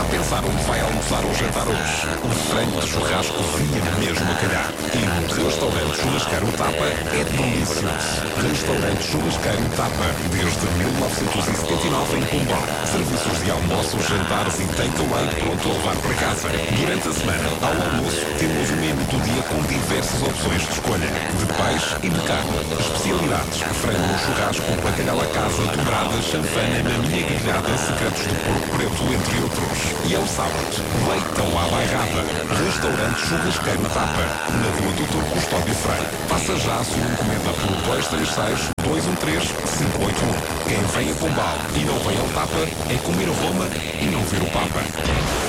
a pensar onde vai almoçar ou jantar hoje. O frango de churrasco vinha mesmo a calhar. E o restaurante Churrasqueiro Tapa é delicioso. Restaurante Churrasqueiro Tapa, desde 1979 em Pombal. Serviços de almoços, jantares e takeaway pronto a levar para casa. Durante a semana, ao almoço, temos o menu do dia com diversas opções de escolha. De peixe e de carne. Especialidades: frango no churrasco, bacalhau à casa, dobradas, chanfana, maminha grelhada, secretos de porco preto, entre outros. E ao sábado, leitão à bairrada. Restaurante Churrasqueiro Tapa, na rua Doutor Custódio Freire. Faça já a sua encomenda pelo 236-213-581. Quem vem a Pombal e não vem ao Tapa é comer a Roma e não ver o Papa.